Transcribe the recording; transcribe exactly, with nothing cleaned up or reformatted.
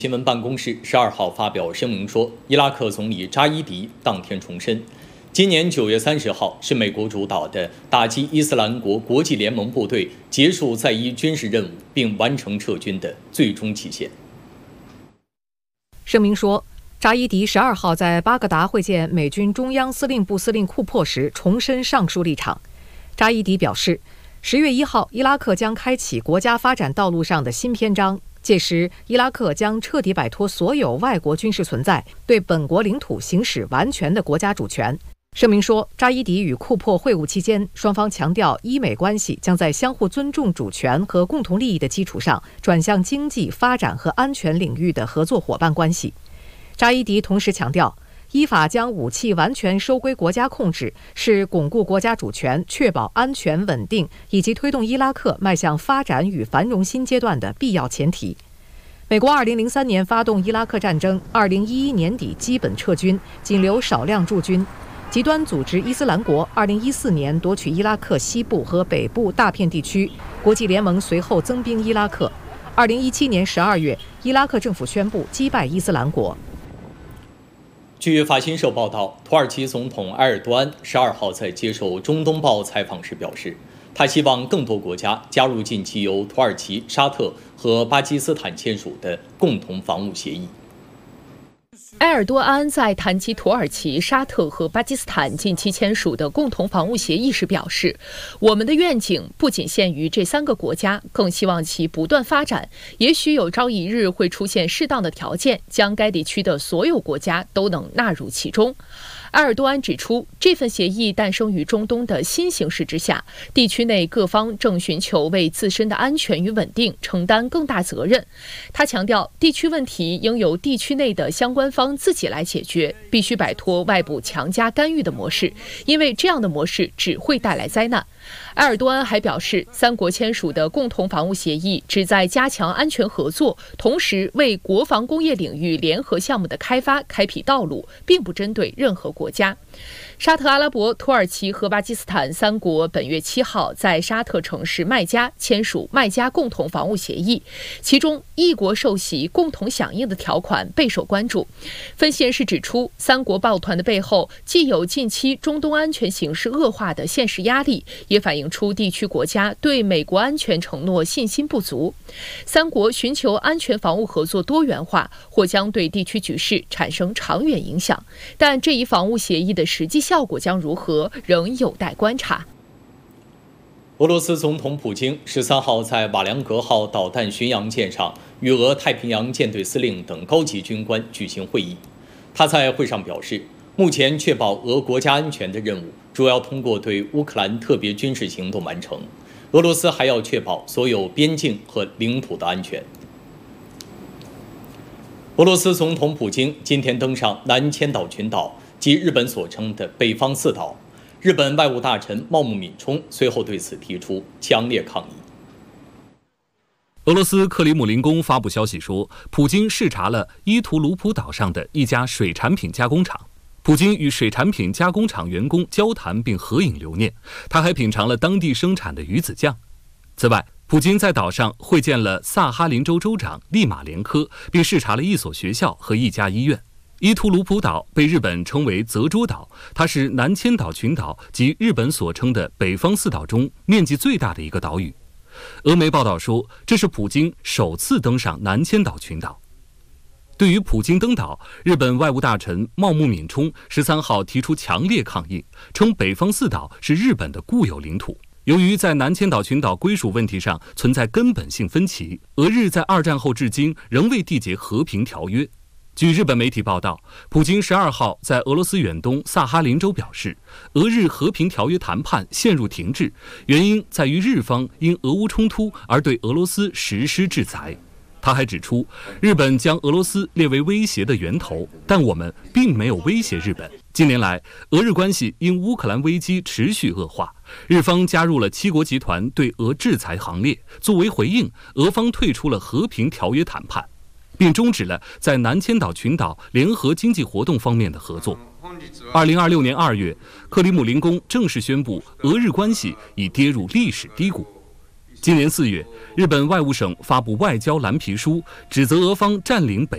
新闻办公室十二号发表声明说，伊拉克总理扎伊迪当天重申，今年九月三十号是美国主导的打击伊斯兰国国际联盟部队结束在伊军事任务并完成撤军的最终期限。 声明说，扎伊迪十二号在巴格达会见美军中央司令部司令库珀时重申上述立场。扎伊迪表示，十月一号，伊拉克将开启国家发展道路上的新篇章。届时，伊拉克将彻底摆脱所有外国军事存在，对本国领土行使完全的国家主权。声明说，扎伊迪与库珀会晤期间，双方强调伊美关系将在相互尊重主权和共同利益的基础上，转向经济发展和安全领域的合作伙伴关系。扎伊迪同时强调，依法将武器完全收归国家控制，是巩固国家主权、确保安全稳定以及推动伊拉克迈向发展与繁荣新阶段的必要前提。美国二零零三年发动伊拉克战争，二零一一年底基本撤军，仅留少量驻军。极端组织伊斯兰国二零一四年夺取伊拉克西部和北部大片地区，国际联盟随后增兵伊拉克。二零一七年十二月，伊拉克政府宣布击败伊斯兰国。 据法新社报道，土耳其总统埃尔多安十二号在接受《中东报》采访时表示，他希望更多国家加入近期由土耳其、沙特和巴基斯坦签署的共同防务协议。 埃尔多安在谈及土耳其、沙特和巴基斯坦近期签署的共同防务协议时表示，我们的愿景不仅限于这三个国家，更希望其不断发展，也许有朝一日会出现适当的条件，将该地区的所有国家都能纳入其中。埃尔多安指出，这份协议诞生于中东的新形势之下，地区内各方正寻求为自身的安全与稳定承担更大责任。他强调，地区问题应由地区内的相关方自己来解决，必须摆脱外部强加干预的模式，因为这样的模式只会带来灾难。埃尔多安还表示，三国签署的共同防务协议旨在加强安全合作，同时为国防工业领域联合项目的开发开辟道路，并不针对任何国家。沙特阿拉伯、土耳其和巴基斯坦三国本月七号在沙特城市麦加签署麦加共同防务协议，其中一国受袭共同响应的条款备受关注。分析人士指出，三国抱团的背后既有近期中东安全形势恶化的现实压力，也反映出地区国家对美国安全承诺信心不足。三国寻求安全防务合作多元化，或将对地区局势产生长远影响，但这一防务协议的实际效果将如何，仍有待观察。 俄罗斯总统普京十三号在瓦良格号导弹巡洋舰上与俄太平洋舰队司令等高级军官举行会议。他在会上表示，目前确保俄国家安全的任务主要通过对乌克兰特别军事行动完成，俄罗斯还要确保所有边境和领土的安全。俄罗斯总统普京今天登上南千岛群岛，即日本所称的北方四岛。日本外务大臣茂木敏充随后对此提出强烈抗议。 俄罗斯克里姆林宫发布消息说，普京视察了伊图卢普岛上的一家水产品加工厂。普京与水产品加工厂员工交谈并合影留念，他还品尝了当地生产的鱼子酱。此外，普京在岛上会见了萨哈林州州长利马连科，并视察了一所学校和一家医院。伊图卢普岛被日本称为泽捉岛，它是南千岛群岛及日本所称的北方四岛中面积最大的一个岛屿。俄媒报道说，这是普京首次登上南千岛群岛。对于普京登岛，日本外务大臣茂木敏充十三号提出强烈抗议，称北方四岛是日本的固有领土。由于在南千岛群岛归属问题上存在根本性分歧，俄日在二战后至今仍未缔结和平条约。据日本媒体报道，普京十二号在俄罗斯远东萨哈林州表示，俄日和平条约谈判陷入停滞，原因在于日方因俄乌冲突而对俄罗斯实施制裁。他还指出，日本将俄罗斯列为威胁的源头，但我们并没有威胁日本。近年来，俄日关系因乌克兰危机持续恶化，日方加入了七国集团对俄制裁行列。作为回应，俄方退出了和平条约谈判，并终止了在南千岛群岛联合经济活动方面的合作。二零二六年二月，克里姆林宫正式宣布，俄日关系已跌入历史低谷。今年四月，日本外务省发布外交蓝皮书，指责俄方占领北